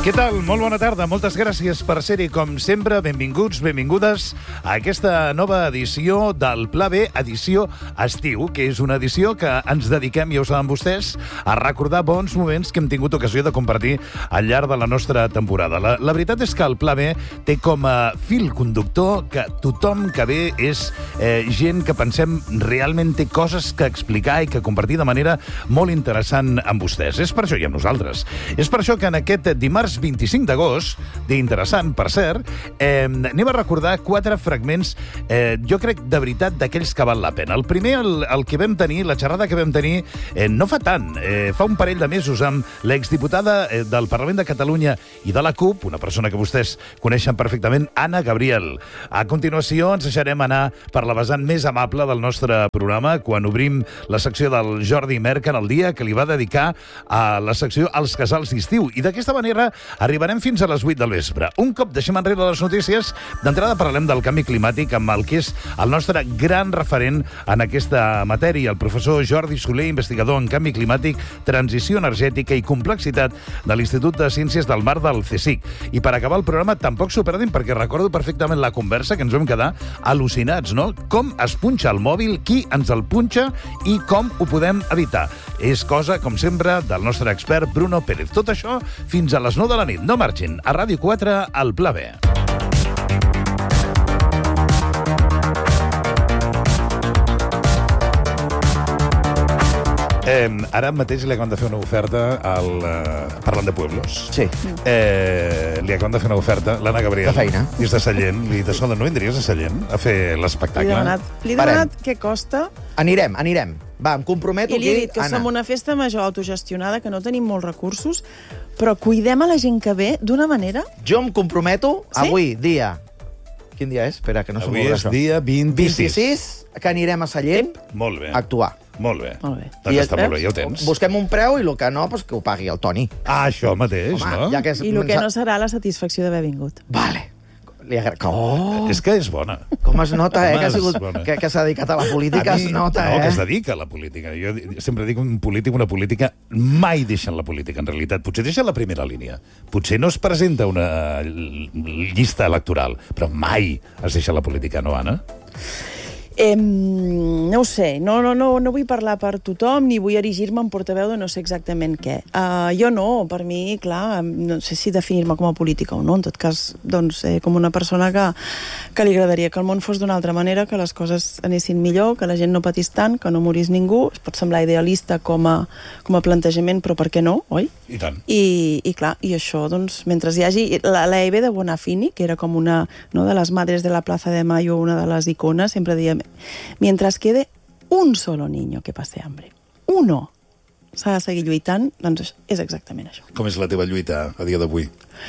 Què tal? Molt bona tarda. Moltes gràcies per ser-hi, com sempre. Benvinguts, benvingudes a aquesta nova edició del Pla B, edició estiu, que és una edició que ens dediquem, ja ho saben vostès, a recordar bons moments que hem tingut ocasió de compartir al llarg de la nostra temporada. La veritat és que el Pla B té com a fil conductor que tothom que ve és gent que pensem realment té coses que explicar i que compartir de manera molt interessant amb vostès. És per això i amb nosaltres. És per això que en aquest dimarts 25 d'agost, d'interessant, per cert, anem a recordar 4 fragments, jo crec, de veritat, d'aquells que val la pena. El primer, el que vam tenir, la xerrada que vam tenir, no fa tant, fa un parell de mesos, amb l'exdiputada del Parlament de Catalunya i de la CUP, una persona que vostès coneixen perfectament, Anna Gabriel. A continuació, ens deixarem anar per la vessant més amable del nostre programa, quan obrim la secció del Jordi Merca en el dia que li va dedicar a la secció als casals d'estiu. I d'aquesta manera arribarem fins a les 8 del vespre. Un cop deixem enrere les notícies, d'entrada parlem del canvi climàtic amb el que és el nostre gran referent en aquesta matèria, el professor Jordi Soler, investigador en canvi climàtic, transició energètica i complexitat de l'Institut de Ciències del Mar del CSIC. I per acabar el programa, tampoc s'ho perdin, perquè recordo perfectament la conversa que ens vam quedar al·lucinats, no? Com es punxa el mòbil, qui ens el punxa i com ho podem evitar. És cosa, com sempre, del nostre expert Bruno Pérez. Tot això fins a les 9 de la nit. No marxin. A Ràdio 4, al Pla B. Ara mateix li acaben de fer una oferta parlant de pueblos. Sí. Li acaben de fer una oferta, l'Anna Gabriel. De feina. Des de Sallent. Li dic, no vindries a Sallent a fer l'espectacle? Li he demanat què costa. Anirem. Va, em comprometo aquí, I li he dit que som una festa major autogestionada, que no tenim molts recursos, però cuidem a la gent que ve d'una manera... Jo em comprometo, Sí? avui, dia... Quin dia és? Espera, que no s'ho Avui és dia 26. 26, que anirem a Sallent Molt bé. a actuar. Molt bé. Molt bé. Doncs està molt bé, ja ho tens. Busquem un preu i el que no, pues, que ho pagui el Toni. Ah, això mateix, Home, no? ja que és... I el que no serà la satisfacció d'haver vingut. Vale. Oh, És que és bona. com es nota, Home, que ha és sigut, bona. que s'ha dedicat a la política, es nota, no, que es dedica a la política. Jo sempre dic un polític, una política, mai deixen la política, en realitat. Potser deixen la primera línia. Potser no es presenta una llista electoral, però mai es deixa la política, no, Anna? No ho sé, no vull parlar per tothom ni vull erigir-me en portaveu de no sé exactament què. Jo no, per mi, clar, no sé si definir-me com a política o no, en tot cas, doncs, com una persona que li agradaria que el món fos d'una altra manera, que les coses anessin millor, que la gent no patís tant, que no morís ningú. Es pot semblar idealista com a plantejament, però per què no, oi? I tant. I clar, i això, doncs, mentre hi hagi... La Eve de Bonafini, que era com una de les madres de la Plaza de Mayo, una de les icones, sempre diem, mientras quede un solo niño que passe hambre, uno, s'ha de seguir lluitant, doncs és exactament això. Com és la teva lluita a dia d'avui?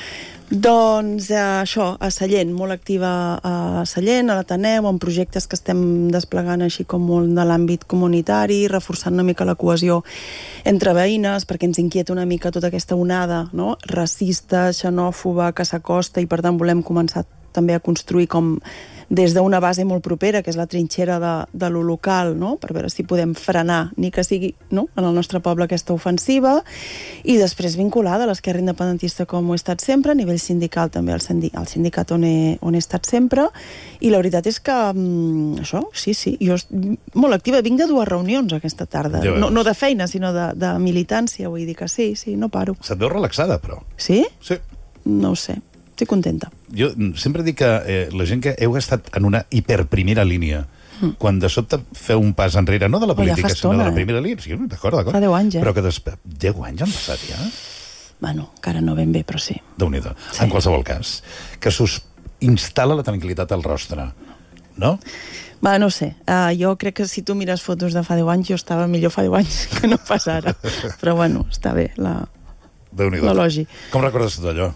Doncs això, a Sallent, molt activa a Sallent, a l'Ateneu, amb projectes que estem desplegant així com molt de l'àmbit comunitari, reforçant una mica la cohesió entre veïnes, perquè ens inquieta una mica tota aquesta onada, no?, racista, xenòfoba, que s'acosta, i per tant volem començar també a construir com des d'una base molt propera, que és la trinxera de lo local, no?, per veure si podem frenar, ni que sigui, no?, en el nostre poble aquesta ofensiva, i després vinculada a l'esquerra independentista com ho he estat sempre, a nivell sindical també, al sindicat on he estat sempre, i la veritat és que això, sí, jo molt activa, vinc de 2 reunions aquesta tarda, no de feina, sinó de militància, vull dir que sí, no paro. Se't veu relaxada, però. Sí? Sí. No ho sé. Estic contenta. Jo sempre dic que la gent que heu estat en una hiperprimera línia, quan de sobte feu un pas enrere, no de la política, sinó de la primera línia, sí, d'acord. Fa 10 anys, Però que 10 anys han passat ja? Bueno, encara no ben bé, però sí. Déu-n'hi-do. Sí. En qualsevol cas, que s'us instal·la la tranquil·litat al rostre, no? Va, no ho sé. Jo crec que si tu mires fotos de fa 10 anys, jo estava millor fa 10 anys que no pas ara. Però bueno, està bé, l'elogi. Com recordes tot allò?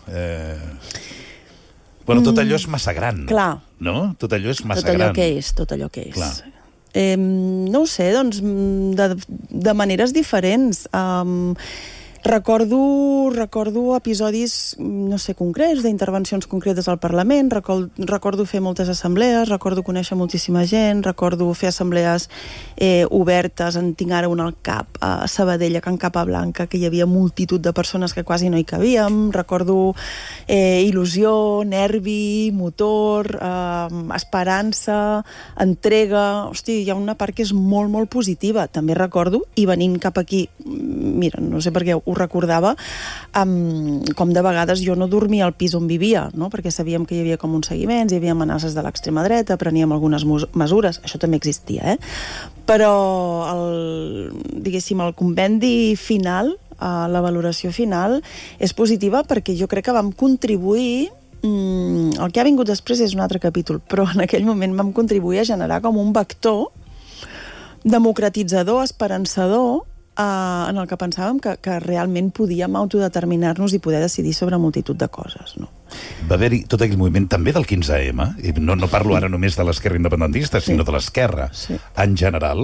Bueno, tot allò és massa gran. Clar. No? Tot allò és massa gran. Tot allò que és. Clar. No ho sé, doncs, de maneres diferents. Recordo episodis, no sé, concrets, d'intervencions concretes al Parlament, recordo fer moltes assemblees, recordo conèixer moltíssima gent, recordo fer assemblees obertes, en tinc ara una al cap, a Sabadell, a Can Capablanca, que hi havia multitud de persones que quasi no hi cabíem, recordo il·lusió, nervi, motor, esperança, entrega... Hosti, hi ha una part que és molt, molt positiva. També recordo, i venint cap aquí, mira, no sé per què ho recordava, com de vegades jo no dormia al pis on vivia, no? Perquè sabíem que hi havia com uns seguiments, hi havia amenaces de l'extrema dreta, preníem algunes mesures, això també existia, però diguéssim, el convendi final, la valoració final, és positiva perquè jo crec que vam contribuir, el que ha vingut després és un altre capítol, però en aquell moment vam contribuir a generar com un vector democratitzador, esperançador, en el que pensàvem que realment podíem autodeterminar-nos i poder decidir sobre multitud de coses, no? Va haver-hi tot aquell moviment també del 15M, i no parlo ara només de l'esquerra independentista, sinó de l'esquerra en general,